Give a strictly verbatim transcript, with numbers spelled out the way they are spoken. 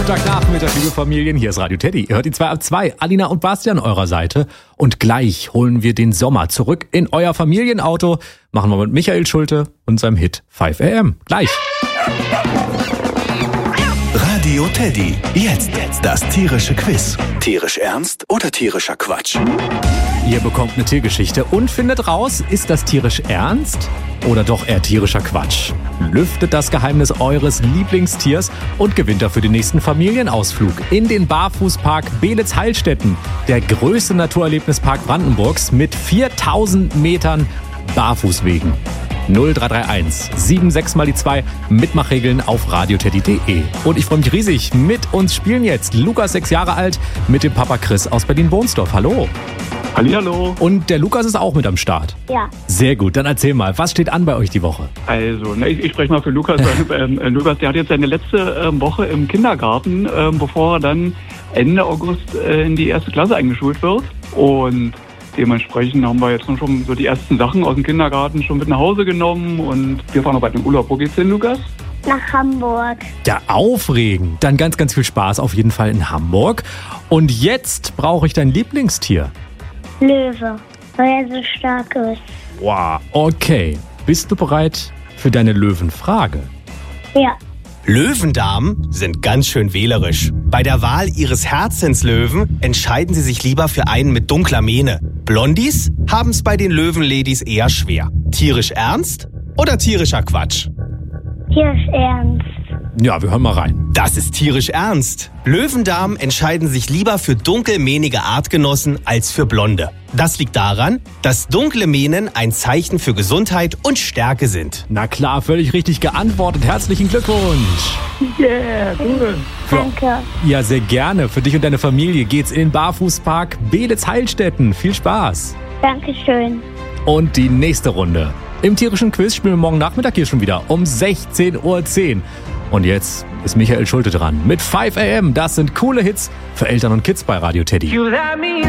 Montagnachmittag, liebe Familien, hier ist Radio Teddy. Ihr hört die zwei ab zwei. Alina und Basti an eurer Seite. Und gleich holen wir den Sommer zurück in euer Familienauto. Machen wir mit Michael Schulte und seinem Hit fünf A M. Gleich. Radio Teddy. Jetzt das tierische Quiz. Tierisch ernst oder tierischer Quatsch? Ihr bekommt eine Tiergeschichte und findet raus, ist das tierisch ernst oder doch eher tierischer Quatsch? Lüftet das Geheimnis eures Lieblingstiers und gewinnt dafür den nächsten Familienausflug in den Barfußpark Beelitz-Heilstätten, der größte Naturerlebnispark Brandenburgs mit viertausend Metern Barfußwegen. null drei drei eins sieben sechs mal die zwei Mitmachregeln auf radioteddy punkt de. Und ich freue mich riesig, mit uns spielen jetzt Lukas, sechs Jahre alt, mit dem Papa Chris aus Berlin-Bohnsdorf. Hallo. Hallihallo. Und der Lukas ist auch mit am Start. Ja. Sehr gut, dann erzähl mal, was steht an bei euch die Woche? Also, ne, ich, ich spreche mal für Lukas. ähm, äh, Lukas, der hat jetzt seine letzte ähm, Woche im Kindergarten, ähm, bevor er dann Ende August äh, in die erste Klasse eingeschult wird. Und dementsprechend haben wir jetzt schon so die ersten Sachen aus dem Kindergarten schon mit nach Hause genommen. Und wir fahren noch bald in den Urlaub. Wo geht's hin, Lukas? Nach Hamburg. Ja, aufregend. Dann ganz, ganz viel Spaß auf jeden Fall in Hamburg. Und jetzt brauche ich dein Lieblingstier. Löwe, weil er so stark ist. Wow, okay. Bist du bereit für deine Löwenfrage? Ja. Löwendamen sind ganz schön wählerisch. Bei der Wahl ihres Herzenslöwen entscheiden sie sich lieber für einen mit dunkler Mähne. Blondies haben es bei den Löwenladies eher schwer. Tierisch ernst oder tierischer Quatsch? Tierisch ernst. Ja, wir hören mal rein. Das ist tierisch ernst. Löwendamen entscheiden sich lieber für dunkelmähnige Artgenossen als für blonde. Das liegt daran, dass dunkle Mähnen ein Zeichen für Gesundheit und Stärke sind. Na klar, völlig richtig geantwortet. Herzlichen Glückwunsch. Yeah, cool. Danke. Ja, sehr gerne. Für dich und deine Familie geht's in den Barfußpark Beelitz-Heilstätten. Viel Spaß. Dankeschön. Und die nächste Runde. Im tierischen Quiz spielen wir morgen Nachmittag hier schon wieder um sechzehn Uhr zehn. Und jetzt ist Michael Schulte dran mit fünf A M. Das sind coole Hits für Eltern und Kids bei Radio Teddy.